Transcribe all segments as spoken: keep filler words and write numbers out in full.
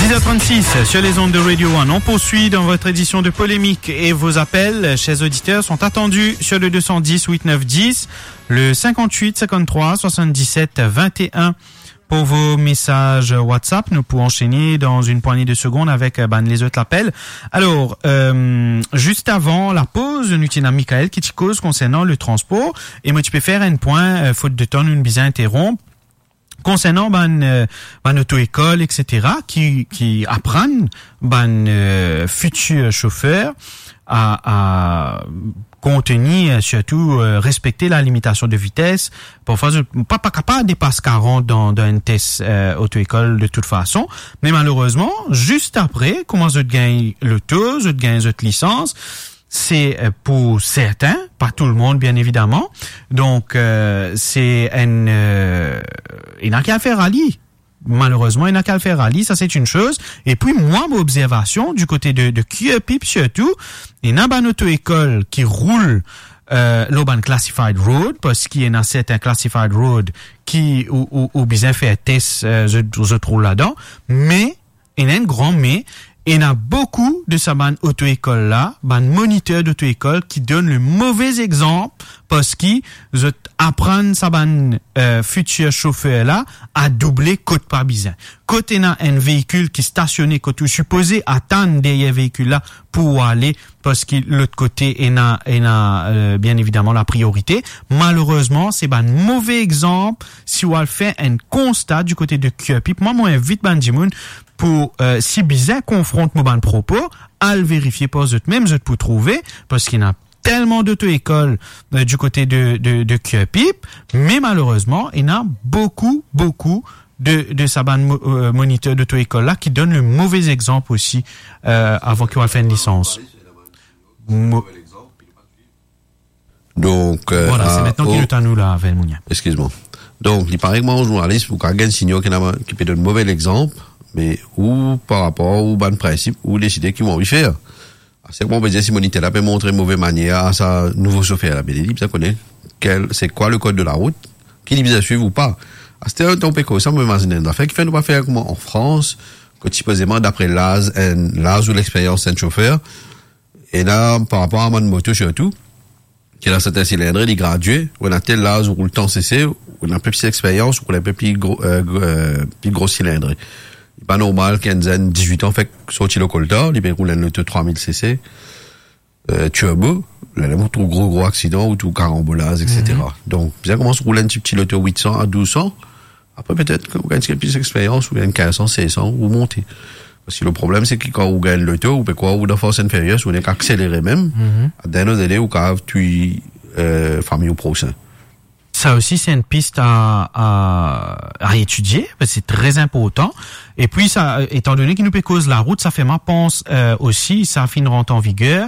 dix heures trente-six sur les ondes de Radio One. On poursuit dans votre édition de polémique et vos appels, chers auditeurs, sont attendus sur le deux cent dix, huit neuf dix, le cinquante-huit, cinquante-trois, soixante-dix-sept, vingt et un. Pour vos messages WhatsApp, nous pouvons enchaîner dans une poignée de secondes avec ben, les autres appels. Alors, euh, juste avant la pause, nous avons Michael qui te cause concernant le transport. Et moi, tu peux faire un point, euh, faute de temps, nous nous interrompre. Concernant ben euh, ben auto-école, et cetera, qui qui apprennent ben euh, futurs chauffeurs à à contenir, surtout euh, respecter la limitation de vitesse. Parfois, pas pas capable de dépasser quarante dans dans une test euh, auto-école de toute façon. Mais malheureusement, juste après, comment je gagne l'auto, je gagne cette licence. C'est pour certains, pas tout le monde bien évidemment. Donc euh, c'est un, euh, il n'a qu'à faire rallye. Malheureusement, il n'a qu'à faire rallye, ça c'est une chose. Et puis moi, mon observation du côté de de Q E P I P surtout, il y a une auto-école qui roule euh, l'urban classified road parce qu'il y en a certains classified road qui ou ou, ou bien faire test, euh, je je trouve là-dedans. Mais il y a un grand mais. Il y a beaucoup de sa ban auto-école là, ban moniteur d'auto-école qui donne le mauvais exemple parce qu'ils apprennent sa ban euh, futur chauffeur là à doubler côte par bizarre. Côté n'a un véhicule qui est stationné côté supposé attendre derrière véhicule là pour aller parce que l'autre côté il a il a euh, bien évidemment la priorité. Malheureusement, c'est ban mauvais exemple si on fait un constat du côté de Q E P I P. Moi moi invite ban Dimoun pour euh, si bizarre confronte mon ban propos à le vérifier par eux même eux pour trouver parce qu'il y a tellement d'auto-écoles euh, du côté de de de Q E P I P, mais malheureusement il y a beaucoup beaucoup de de sa ban euh, moniteur d'auto-école là qui donne le mauvais exemple aussi euh, avant qu'on fasse une licence. Mo- Donc euh, voilà, c'est maintenant qu'il est à nous là, Velmounia. Excuse-moi. Donc, il paraît que moi, un journaliste, vous avez un signal qui, qui peut donner un mauvais exemple, mais ou par rapport au bon principe, ou décider qu'ils vont y faire. C'est bon, on peut dire, si Monité là peut montrer une mauvaise manière à sa nouveau chauffeur là, mais il dit, ça connaît, quel, c'est quoi le code de la route, qu'il est bien suivre ou pas. À c'était un temps péco, ça, me imagine, la fait qu'il fait, nous pas faire comment en France, que supposément, d'après l'âge, l'âge ou l'expérience d'un chauffeur, et là, par rapport à mon moto surtout, qui a certains cylindres, il est gradué, on a tel âge où le temps cessé, on a un peu plus d'expérience, ou on a un peu plus gros, euh, euh, plus gros cylindre. C'est pas normal qu'un zen dix-huit ans fait sortir le colta, il peut rouler un auto trois mille cc, euh, turbo, là, il y a tout gros, gros accident, ou tout carambolage, et cetera. Mm-hmm. Donc, bien commence à rouler un petit petit auto huit cents à douze cents, après peut-être qu'on gagne plus d'expérience, ou gagne quinze cents, seize cents, ou monter. Parce que le problème, c'est que quand on gagne l'auto, ou quoi, ou dans force inférieure, on est qu'accélérer même, mm-hmm. à d'un délai, ou qu'à tuer, euh, famille au prochain. Ça aussi, c'est une piste à, à, à étudier, parce que c'est très important. Et puis, ça, étant donné qu'il nous peut cause la route, ça fait ma pense, euh, aussi, ça finit rentre en vigueur,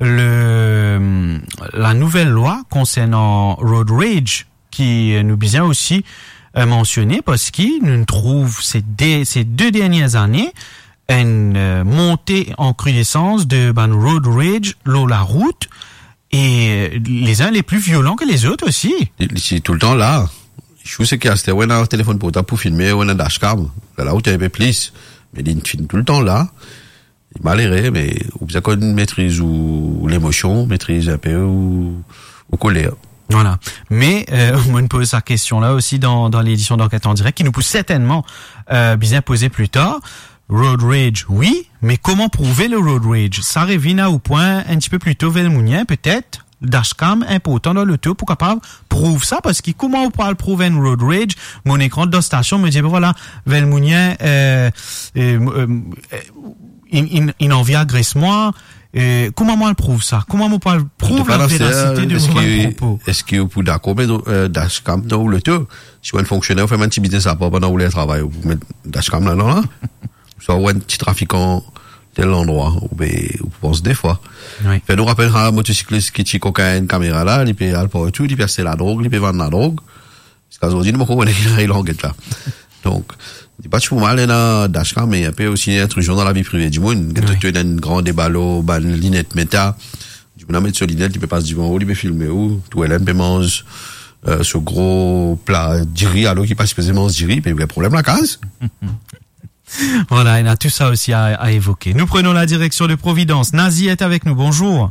le, la nouvelle loi concernant road rage, qui nous bien aussi, euh, mentionné, parce qu'il nous trouve ces, dé, ces deux dernières années, une euh, montée en recrudescence de ben, road rage, l'eau la route, et les uns les plus violents que les autres aussi. C'est tout le temps là. Je sais qu'il y a un téléphone portable pour filmer, ou un dashcam. La route est un peu plus, mais il filme tout le temps là. Il est malheureux, mais ou bien qu'on maîtrise ou, ou l'émotion, maîtrise un peu ou, ou colère. Voilà. Mais euh, on me pose sa question là aussi dans dans l'édition d'Enquête en direct, qui nous pousse certainement euh, bien poser plus tard. Road rage, oui, mais comment prouver le road rage? Ça revient au point un petit peu plus tôt, Velmounien, peut-être, dashcam important dans l'auto pour capable prouve ça, parce que comment on peut le prouver un road rage? Mon écran de station me dit, ben voilà, Velmounien, euh, euh, euh, il, il, il en vient agresse-moi. Euh, comment moi le prouve ça? Comment moi peut prouve la véracité de mon propos? Est-ce que vous pouvez d'accord mettre euh, dashcam dans l'auto? Si un fonctionnaire fait un petit business à part pendant où il travaille, vous mettez dashcam là, non, là? Soit un petit trafiquant tel endroit, ou ben, ou pense des fois. Oui. Fait nous rappellera un motocycliste qui tire cocaïne, caméra là, il peut aller pour tout, il peut acheter la drogue, il peut vendre la drogue. C'est qu'aujourd'hui, nous, on est là, il enquête là. Donc, il pas tout mal, dans dashcam, mais il y a aussi une intrusion dans la vie privée du monde. Quand tu as un grand débat là, ban linette méta, tu peux mettre sur linette, tu peux passer du bon, tu peux filmer où, tout elle peut manger, euh, ce gros plat d'iri, alors qu'il passe spécialement d'iri, puis il y a problème la case. Voilà, il y a tout ça aussi à, à évoquer. Nous prenons la direction de Providence. Nazi est avec nous, bonjour.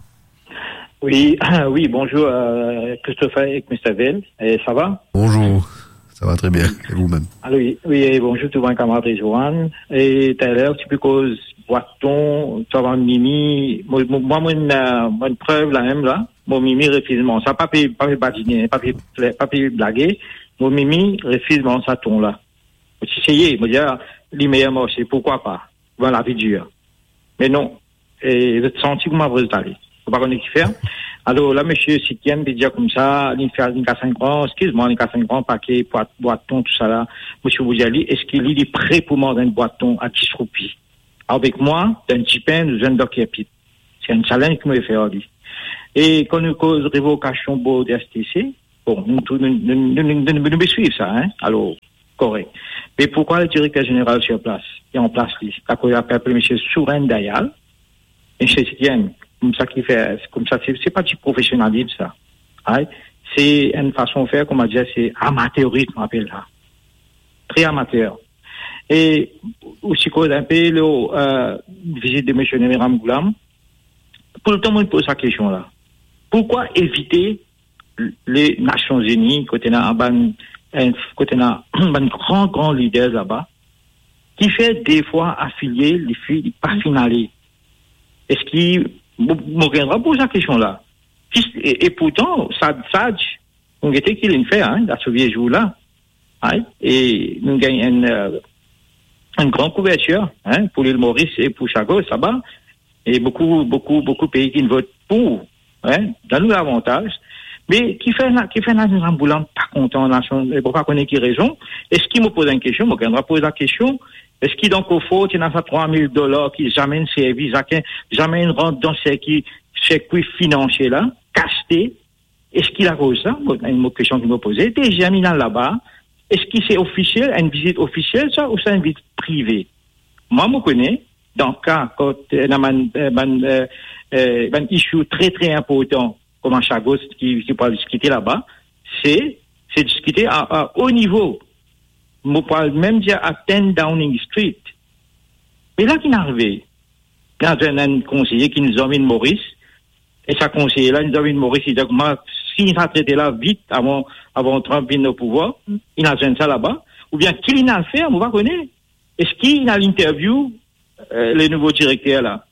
Oui, oui, bonjour euh, Christopher et mister Vell, et ça va? Bonjour, ça va très bien, et vous-même? Ah, oui, oui, bonjour tout le monde, camarade Joanne. Et tout à l'heure, tu peux cause boiton, tu vas mimi, moi, moi, moi, une, une preuve là même là, mon mimi refuse mon, ça pas pu, pas pu badiner, pas pu, pas pu blaguer, mon mimi refuse mon saton là. Essayez, me dire, les meilleurs marchés, pourquoi pas? Voilà, la vie dure. Mais non, et je sens que vous m'avez allé. Faut pas qu'on ait qui faire. Alors là, monsieur Sitien, il dit comme ça, il fait un cinq ans, excuse-moi, il fait cinq ans, paquet, boiton, tout ça là. Monsieur Boujali, est-ce qu'il est prêt pour m'en donner un boiton à dix roupies? Avec moi, d'un petit pain, nous un docteur Pit. C'est un challenge qu'il me fait, lui. Et quand nous cause révocation beau de S T C, bon, nous, nous, nous, nous, nous, nous, nous suivons ça, hein. Alors, correct. Mais pourquoi le directeur général sur place, est en place, lui? Quand il appelle monsieur Souren Dayal, et chez Sitien, comme ça qui fait, comme ça, c'est, c'est pas du professionnalisme, ça. Right? C'est une façon de faire, comme on dit, c'est amateurisme, on appelle ça. Très amateur. Et, aussi, qu'on a un peu, le, euh, visite de monsieur Nemiram Goulam, pour le temps, on pose sa question, là. Pourquoi éviter les Nations Unies, côté là, un, côté là, un grand, grand leader là-bas, qui fait des fois affilier les filles pas finales? Est-ce qu'il, on reviendra pour cette question-là. Et, et pourtant, ça, ça, on était qu'il l'a fait, hein, dans ce vieux jour-là. Hein, et nous gagnons une, euh, une grande couverture, hein, pour l'île Maurice et pour Chagos, là-bas. Et beaucoup, beaucoup, beaucoup de pays qui ne votent pour, hein, dans nous l'avantage. Mais qui fait, qui fait, une ambulance pas content, nation, et pourquoi qu'on ait qui raison? Est-ce qu'il me pose une question? On reviendra poser la question. Est-ce qu'il donc au fond, il y a trois mille dollars qui jamais un service, jamais une rente dans ce qui, circuit financier là, cacheté? Est-ce qu'il a cause ça? Une question qu'il m'a posée. Déjà mis là-bas. Est-ce que c'est officiel, une visite officielle, ça, ou c'est une visite privée? Moi, je connais, dans le cas, quand il y a un issue très, très important, comme un Chagos qui, qui peut discuter là-bas, c'est, c'est discuter à, à haut niveau. Je parle même dire à dix Downing Street. Mais là, qui est arrivé? Il y a un conseiller qui nous a mis de Maurice, et sa conseiller là, nous a mis de Maurice, il dit, moi, si il a traité là vite avant, avant Trump vienne au pouvoir, il a fait ça là-bas, ou bien qui il a fait, on va connaître. Est-ce qu'il a l'interview, euh, le nouveau directeur là?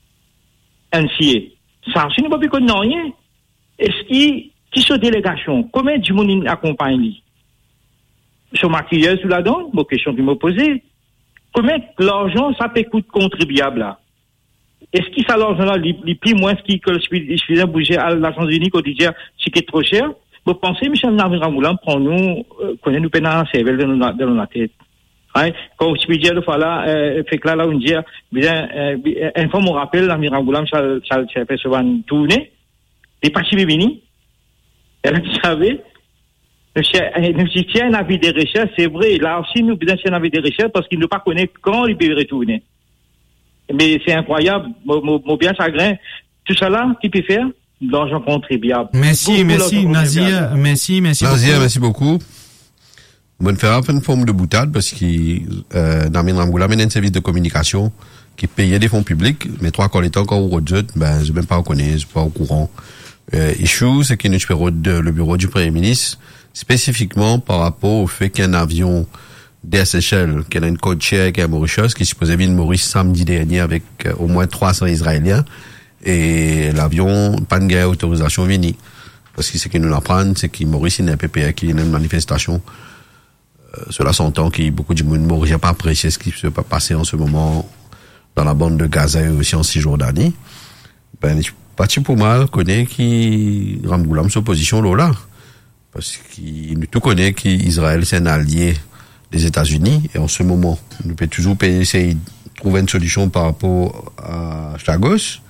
Ainsi, ça, je ne peux plus connaître rien. Est-ce qu'il, qui sont délégation? Combien de monde accompagne lui? Sur maquilleuse, sous la donne, mon question qui m'a posée. Combien l'argent, ça peut coûter contribuable, là? Est-ce que ça, l'argent-là, il plus moins ce qui, que je faisais bouger à la Nations Unies, qu'on disait, c'est qui est trop cher? Vous pensez, Michel Naviramoula, prend-nous, euh, connaît nous pénal en cervelle de nos tête. Hein? Quand je peux dire, le fois là, euh, fait que là, là, on dit, bien, euh, une fois, mon rappel, Naviramoula, ça, ça, ça fait souvent une tournée. Les partis bénis. Elle a dit, savez, nous tiens un avis de recherche, c'est vrai. Là aussi, nous besoin un avis de recherche parce qu'il ne pas connaît quand il peut retourner. Mais c'est incroyable, mon bien chagrin. Tout ça là, qui peut faire? L'argent contribuable. Merci, merci, Nazir, merci, merci beaucoup. Nazir, merci beaucoup. On va faire une forme de boutade parce qu'il, euh, Namin Ramgoula mène un service de communication qui payait des fonds publics, mais trois quand il était encore au Rodjot, ben, je ne même pas reconnaître, je ne suis pas au courant. Euh, issue, c'est qu'il y a le bureau du Premier ministre, spécifiquement par rapport au fait qu'il y a un avion D S H L, qui a une côte chère qui est à Mauritius, qui supposait venir de Maurice samedi dernier avec euh, au moins trois cents Israéliens, et l'avion, pas de guerre, autorisation venir. Parce que ce qu'il nous apprend, c'est qu'il Maurice, il y a un P P A qui est une manifestation, euh, cela s'entend qu'il y a beaucoup de monde Maurice n'a pas apprécié ce qui se passe passer en ce moment dans la bande de Gaza et aussi en Cisjordanie. Ben, parti pour mal connaît qui Ramgoulam sa position là, parce qu'il tout connaît qu'Israël c'est un allié des États-Unis et en ce moment nous peut toujours essayer de trouver une solution par rapport à Chagos.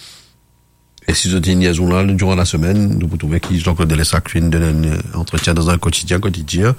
Et si vous avez une liaison là durant la semaine, nous pouvons trouver que Jean-Claude Delesac fait un entretien dans un quotidien quotidien.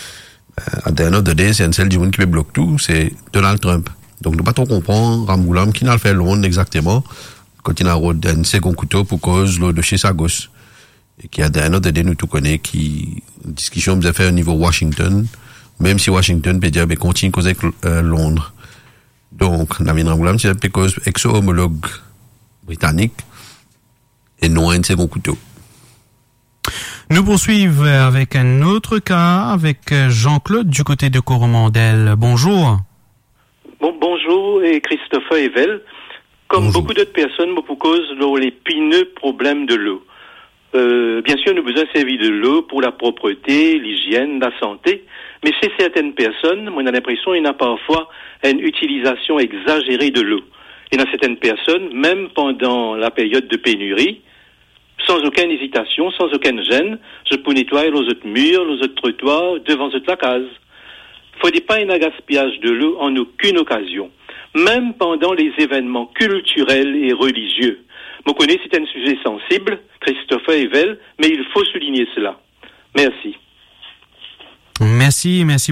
À the end of the day, c'est un seul du monde qui bloque tout, c'est Donald Trump. Donc nous pas trop comprendre Ramgoulam qui n'a le fait long exactement. Quand il a un second couteau pour cause de chez Sagos. Et qui a d'un autre idée, nous tout connaît, qui, discussion nous a fait au niveau Washington, même si Washington peut dire, mais continue causer avec euh, Londres. Donc, la mine problème, c'est parce que ex-homologue britannique et non un second couteau. Nous poursuivons avec un autre cas, avec Jean-Claude du côté de Coromandel. Bonjour. Bon, bonjour, et Christopher Evel. Comme Bonjour. Beaucoup d'autres personnes, me posent l'épineux problème de l'eau. Euh, bien sûr, nous avons besoin de servir de l'eau pour la propreté, l'hygiène, la santé, mais chez certaines personnes, moi, on a l'impression qu'il y a parfois une utilisation exagérée de l'eau. Et dans certaines personnes, même pendant la période de pénurie, sans aucune hésitation, sans aucune gêne, je peux nettoyer les autres murs, les autres trottoirs, devant toute la case. Il ne faut pas un gaspillage de l'eau en aucune occasion, même pendant les événements culturels et religieux. Vous connaissez, c'est un sujet sensible, Christopher Evel, mais il faut souligner cela. Merci. Merci, merci.